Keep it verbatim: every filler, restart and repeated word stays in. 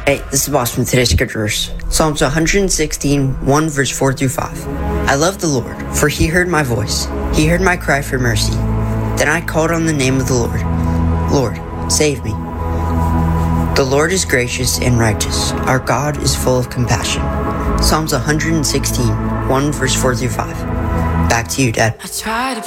Hey, this is Boss from today's scripture verse. Psalms one sixteen, one verse four through five. I love the Lord, for he heard my voice. He heard my cry for mercy. Then I called on the name of the Lord. Lord, save me. The Lord is gracious and righteous. Our God is full of compassion. Psalms one sixteen, one verse four through five. Back to you, Dad. I try to